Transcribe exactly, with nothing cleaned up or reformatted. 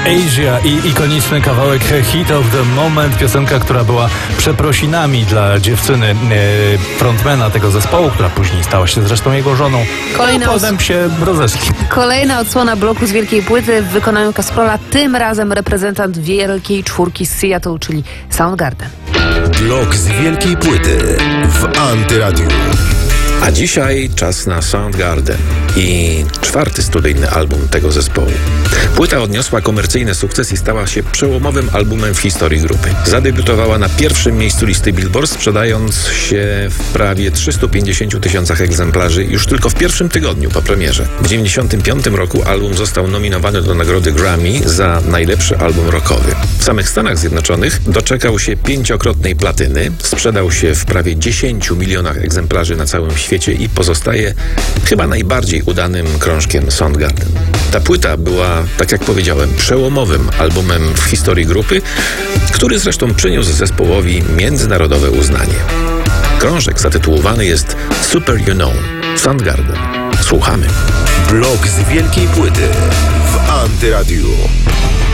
Asia i ikoniczny kawałek Hit of the Moment, piosenka, która była przeprosinami dla dziewczyny e, frontmana tego zespołu, która później stała się zresztą jego żoną. Kolejna a potem się rozeszli. Kolejna odsłona bloku z wielkiej płyty w wykonaniu Kasprola, tym razem reprezentant wielkiej czwórki z Seattle, czyli Soundgarden. Blok z wielkiej płyty w Antyradiu. A dzisiaj czas na Soundgarden i czwarty studyjny album tego zespołu. Płyta odniosła komercyjny sukces i stała się przełomowym albumem w historii grupy. Zadebiutowała na pierwszym miejscu listy Billboard, sprzedając się w prawie trzysta pięćdziesiąt tysiącach egzemplarzy już tylko w pierwszym tygodniu po premierze. W dziewięćdziesiątym piątym roku album został nominowany do nagrody Grammy za najlepszy album rockowy. W samych Stanach Zjednoczonych doczekał się pięciokrotnej platyny, sprzedał się w prawie dziesięciu milionach egzemplarzy na całym świecie i pozostaje chyba najbardziej udanym krążkiem Soundgarden. Ta płyta była, tak jak powiedziałem, przełomowym albumem w historii grupy, który zresztą przyniósł zespołowi międzynarodowe uznanie. Krążek zatytułowany jest Super You Know, Soundgarden. Słuchamy. Blok z wielkiej płyty w Antyradiu.